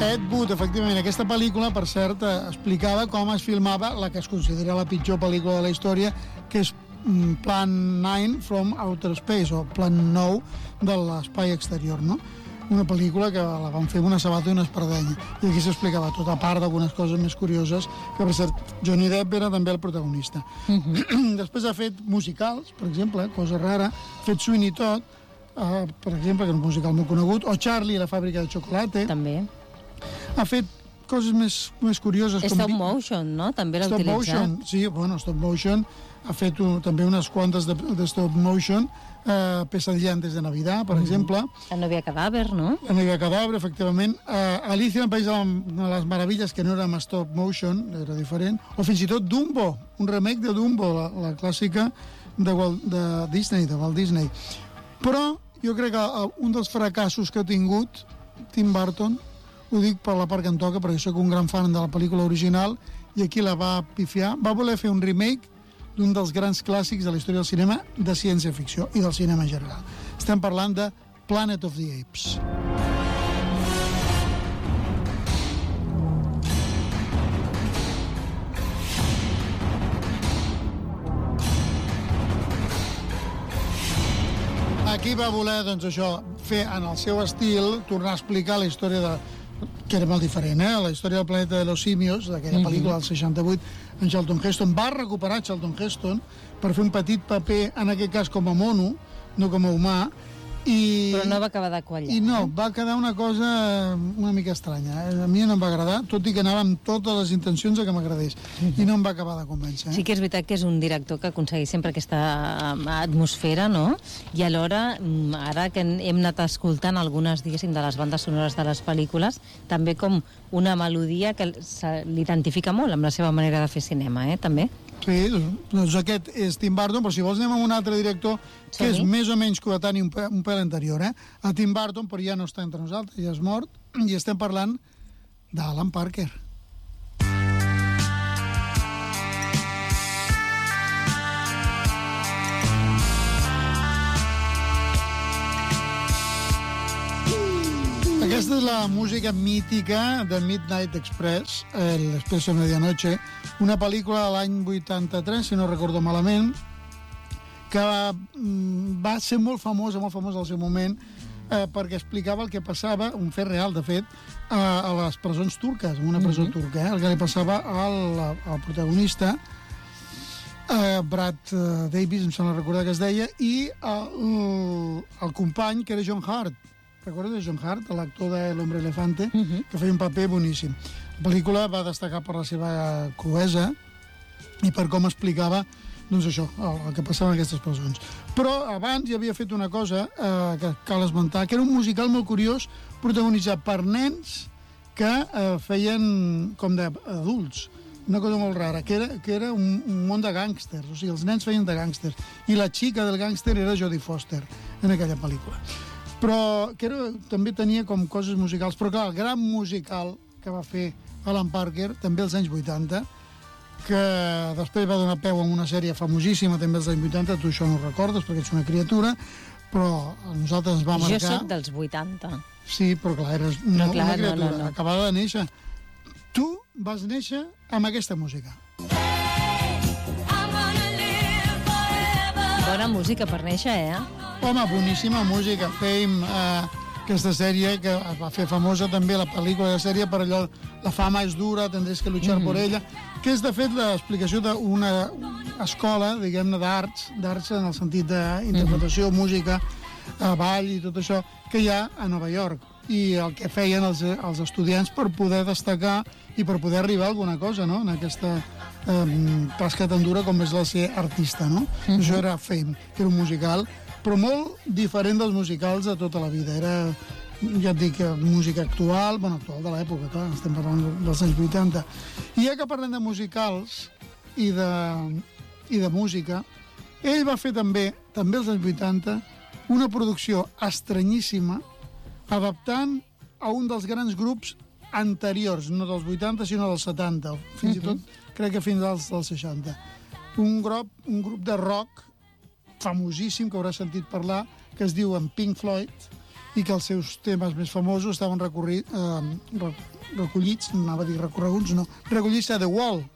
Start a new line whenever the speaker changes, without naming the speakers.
Ed Wood, efectivament, aquesta pel·lícula, per cert, explicava com es filmava la que es considera la pitjor pel·lícula de la història, que és Plan 9 from Outer Space, o Plan 9 de l'espai exterior, no? Una pel·lícula que la van fer amb una sabata i una espardenya. I aquí s'explicava tot, a part d'algunes coses més curioses, que per cert, Johnny Depp era també el protagonista. Després ha fet musicals, per exemple, cosa rara, ha fet Sweeney Todd, per exemple, que és un musical molt conegut, o Charlie i la fàbrica de xocolata.
També.
Ha fet coses més curioses.
Stop motion, no? També l'ha utilitzat.
Stop motion, sí, bueno, stop motion. Ha fet també unes quantes de stop motion. Pesadilla antes de Navidad, per exemple.
La novia cadàver, no?
La novia cadàver, efectivament. Alicia en el País de les Meravilles, que no era amb stop motion, era diferent. O fins i tot Dumbo, un remake de Dumbo, la clàssica de Disney, de Walt Disney. Però jo crec que un dels fracassos que ha tingut Tim Burton, ho dic per la part que em toca, perquè sóc un gran fan de la pel·lícula original, i aquí la va pifiar, va voler fer un remake d'un dels grans clàssics de la història del cinema de ciència-ficció i del cinema en general. Estem parlant de Planet of the Apes. Aquí va voler, doncs això, fer en el seu estil, tornar a explicar la història que era molt diferent, la història del planeta de los simios, d'aquella pel·lícula del 68, en Charlton Heston. Va recuperar Charlton Heston per fer un petit paper, en aquest cas com a mono, no com a humà,
però no va acabar de quallar.
I no, va quedar una cosa una mica estranya. A mi no em va agradar, tot i que anava amb totes les intencions que m'agradés. I no em va acabar de convèncer.
Sí que és veritat que és un director que aconsegueix sempre aquesta atmosfera, no? I alhora, ara que hem anat escoltant algunes, diguéssim, de les bandes sonores de les pel·lícules, també com una melodia que l'identifica molt amb la seva manera de fer cinema, també.
Sí, doncs aquest és Tim Burton, però si vols anem amb un altre director que és més o menys coetani, un pèl anterior, a Tim Burton, però ja no està entre nosaltres, ja és mort, i estem parlant d'Alan Parker. Aquesta és la música mítica de Midnight Express, El Expreso de Medianoche, una pel·lícula de l'any 83, si no recordo malament, que va ser molt famosa al seu moment, perquè explicava el que passava, un fet real, de fet, a les presons turques, en una presó turca, el que li passava al protagonista, Brad Davis, em sembla recordar que es deia, i el company, que era John Hurt. Recordes de John Hurt, l'actor de L'Hombre Elefante, que feia un paper boníssim. La pel·lícula va destacar per la seva cruesa i per com explicava, doncs això, el que passava en aquestes presons. Però abans hi havia fet una cosa que cal esmentar, que era un musical molt curiós, protagonitzat per nens que feien com d'adults. Una cosa molt rara, que era un món de gàngsters, o sigui, els nens feien de gàngsters, i la xica del gàngster era Jodie Foster, en aquella pel·lícula. Però que també tenia com coses musicals. Però clar, el gran musical que va fer Alan Parker, també als anys 80, que després va donar peu a una sèrie famosíssima també als anys 80, tu això no ho recordes perquè ets una criatura, però a nosaltres ens va marcar...
Jo soc dels 80.
Sí, però clar, eres una criatura acabada de néixer. Tu vas néixer amb aquesta música.
Bona música per néixer,
Home, boníssima música. Fame, aquesta sèrie que es va fer famosa també, la pel·lícula de sèrie, per allò, la fama és dura, tendrés que luchar por ella, que és, de fet, l'explicació d'una escola, diguem-ne, d'arts en el sentit d'interpretació, música, ball i tot això, que hi ha a Nova York. I el que feien els estudiants per poder destacar i per poder arribar a alguna cosa, no?, en aquesta tasca tan dura com és la ser artista, no? Això era Fame, que era un musical, però molt diferent dels musicals de tota la vida. Era, ja et dic, música actual, actual de l'època, clar, estem parlant dels anys 80. I ja que parlem de musicals i de música, ell va fer també als anys 80, una producció estranyíssima, adaptant a un dels grans grups anteriors, no dels 80, sinó dels 70, fins i tot, crec que fins als 60. Un grup de rock famosíssim, que hauràs sentit parlar, que es diu en Pink Floyd, i que els seus temes més famosos estaven recollits, anava a dir recorreguts, no, recollits a The Wall,